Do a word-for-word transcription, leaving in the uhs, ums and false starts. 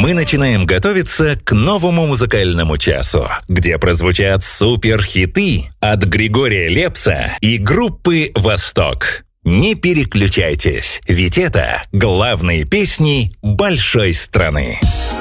Мы начинаем готовиться к новому музыкальному часу, где прозвучат суперхиты от Григория Лепса и группы «Восток». Не переключайтесь, ведь это главные песни большой страны.